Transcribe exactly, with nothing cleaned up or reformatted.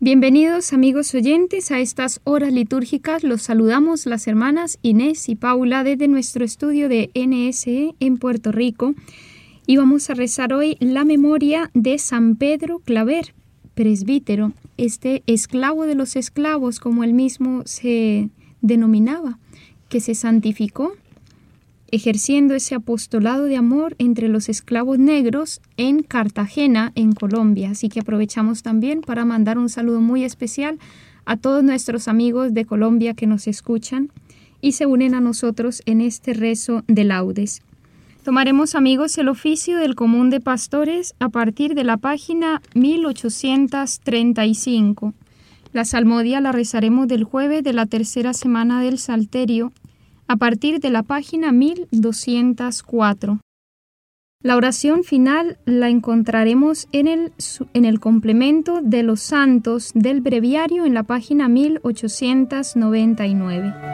Bienvenidos amigos oyentes a estas horas litúrgicas. Los saludamos las hermanas Inés y Paula desde nuestro estudio de N S E en Puerto Rico y vamos a rezar hoy la memoria de San Pedro Claver, presbítero, este esclavo de los esclavos, como él mismo se denominaba, que se santificó ejerciendo ese apostolado de amor entre los esclavos negros en Cartagena, en Colombia. Así que aprovechamos también para mandar un saludo muy especial a todos nuestros amigos de Colombia que nos escuchan y se unen a nosotros en este rezo de laudes. Tomaremos, amigos, el oficio del común de pastores a partir de la página mil ochocientos treinta y cinco. La salmodia la rezaremos del jueves de la tercera semana del Salterio, a partir de la página mil doscientos cuatro. La oración final la encontraremos en el, en el complemento de los santos del breviario en la página mil ochocientos noventa y nueve.